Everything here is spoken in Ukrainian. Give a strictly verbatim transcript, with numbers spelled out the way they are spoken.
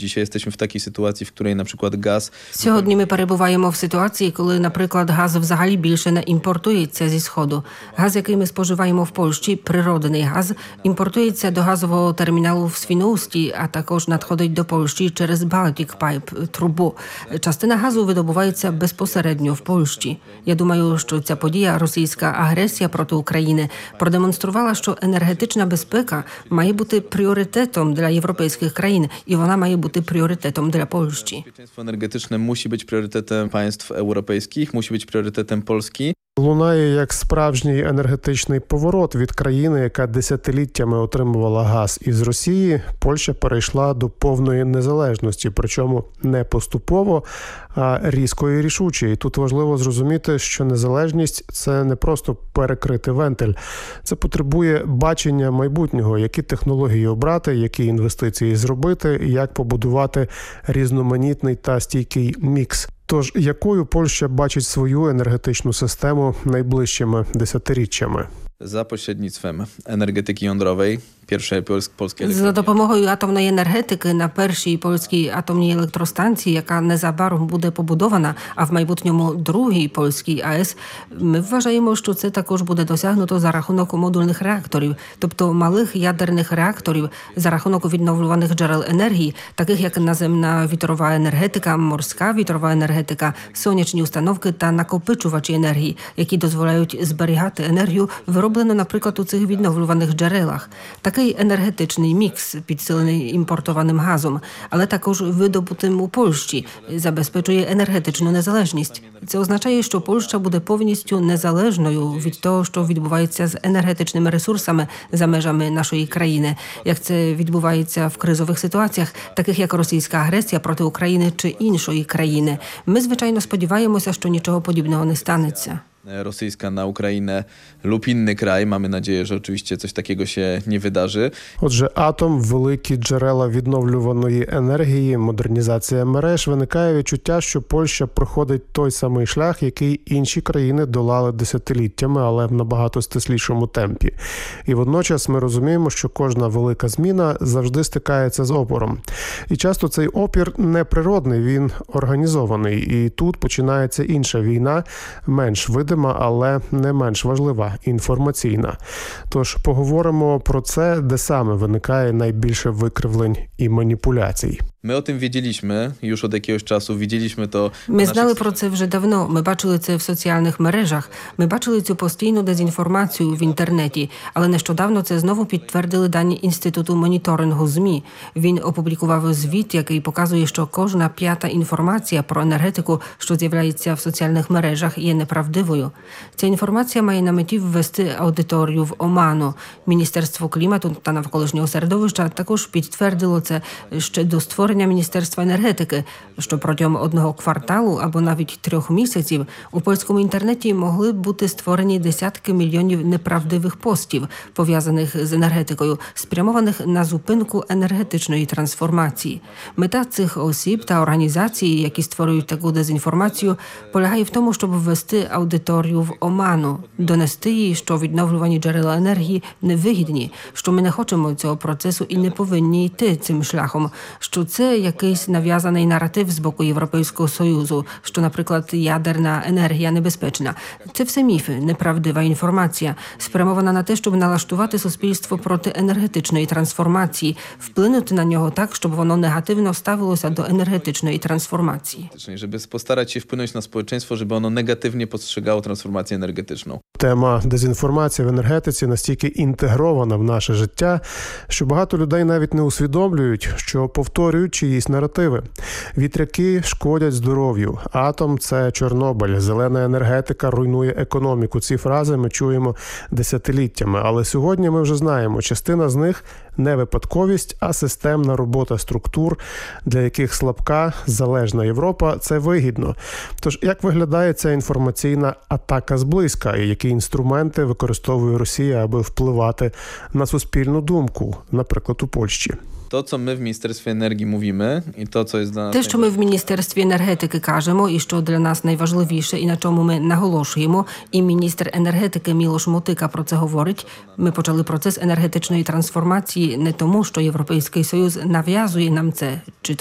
Dzisiaj jesteśmy w takiej sytuacji, w której na przykład gaz... Сьогодні ми перебуваємо в ситуації, коли, наприклад, газ взагалі більше не імпортується зі Сходу. Газ, який ми споживаємо в Польщі, природний газ, імпортується до газового терміналу в Свіноусті, а також надходить до Польщі через Baltic Pipe – трубу. Частина газу видобувається безпосередньо в Польщі. Я думаю, що ця подія, російська агресія проти України, продемонструвала, що енергетична безпека має бути пріоритетом для європейських країн, і вона має бути пріоритетом для Польщі. Bezpieczeństwo energetyczne musi być priorytetem państw europejskich, musi być priorytetem Polski. Лунає як справжній енергетичний поворот від країни, яка десятиліттями отримувала газ із Росії. Польща перейшла до повної незалежності, причому не поступово, а різко і рішуче. І тут важливо зрозуміти, що незалежність – це не просто перекрити вентиль. Це потребує бачення майбутнього, які технології обрати, які інвестиції зробити, як побудувати різноманітний та стійкий мікс. Тож, якою Польща бачить свою енергетичну систему найближчими десятиріччями? Za pośrednictwem energetyki jądrowej, pierwszej polskiej За допомогою атомної енергетики на першій польській атомній електростанції, яка незабаром буде побудована, а в майбутньому другій польській АЕС, ми вважаємо, що це також буде досягнуто за рахунок модульних реакторів, тобто малих ядерних реакторів за рахунок відновлюваних джерел енергії, таких як наземна вітрова енергетика, морська вітрова енергетика, сонячні установки та накопичувачі енергії, які дозволяють зберігати енергію, вироблену, наприклад, у цих відновлюваних джерелах. Такий енергетичний мікс, підсилений імпортованим газом, але також видобутим у Польщі, забезпечує енергетичну незалежність. Це означає, що Польща буде повністю незалежною від того, що відбувається з енергетичними ресурсами за межами нашої країни, як це відбувається в кризових ситуаціях, таких як російська агресія проти України чи іншої країни. Ми, звичайно, сподіваємося, що нічого подібного не станеться. rosyjska na Ukrainę lub inny kraj. Mamy nadzieję, że oczywiście coś takiego się nie wydarzy. Отже, атом, великі джерела відновлюваної енергії, модернізація мереж, виникає відчуття, що Польща проходить той самий шлях, який інші країни долали десятиліттями, але в набагато стислішому темпі. І водночас ми розуміємо, що кожна велика зміна завжди стикається з опором. І часто цей опір не природний, він організований. І тут починається інша війна, менш видима, але не менш важлива – інформаційна. Тож поговоримо про це, де саме виникає найбільше викривлень і маніпуляцій. Ми o tym wiedzieliśmy już od jakiegoś czasu, widzieliśmy to. Ми знали про це вже давно, ми бачили це в соціальних мережах, ми бачили цю постійну дезінформацію в інтернеті, але нещодавно це знову підтвердили дані Інституту моніторингу ЗМІ. Він опублікував звіт, який показує, що кожна п'ята інформація про енергетику, що з'являється в соціальних мережах, є неправдивою. Ця інформація має на меті ввести аудиторію в оману. Міністерство клімату та навколишнього середовища також підтвердило це ще до створення Міністерства енергетики, що протягом одного кварталу або навіть трьох місяців у польському інтернеті могли бути створені десятки мільйонів неправдивих постів, пов'язаних з енергетикою, спрямованих на зупинку енергетичної трансформації. Мета цих осіб та організацій, які створюють таку дезінформацію, полягає в тому, щоб ввести аудиторію в оману, донести їй, що відновлювані джерела енергії невигідні, що ми не хочемо цього процесу і не повинні йти цим шляхом, що це якийсь нав'язаний наратив з боку Європейського Союзу, що, наприклад, ядерна енергія небезпечна. Це все міфи, неправдива інформація, спрямована на те, щоб налаштувати суспільство проти енергетичної трансформації, вплинути на нього так, щоб воно негативно ставилося до енергетичної трансформації. Żeby postarać się wpłynąć na społeczeństwo, żeby ono negatywnie postrzegało transformację energetyczną. Тема дезінформації в енергетиці настільки інтегрована в наше життя, що багато людей навіть не усвідомлюють, що повторюють чиїсь наративи. Вітряки шкодять здоров'ю, атом – це Чорнобиль, зелена енергетика руйнує економіку. Ці фрази ми чуємо десятиліттями, але сьогодні ми вже знаємо, частина з них – не випадковість, а системна робота структур, для яких слабка, залежна Європа – це вигідно. Тож, як виглядає ця інформаційна атака зблизька і які інструменти використовує Росія, аби впливати на суспільну думку, наприклад, у Польщі? To, co my w Ministerstwie Energii mówimy i to, co jest dla nas... Те, що ми в Міністерстві енергетики кажемо, і що для нас найважливіше, і на чому ми наголошуємо, і міністр енергетики Мілош Мотика про це говорить, ми почали процес енергетичної трансформації не тому, що Європейський Союз нав'язує нам це, чи то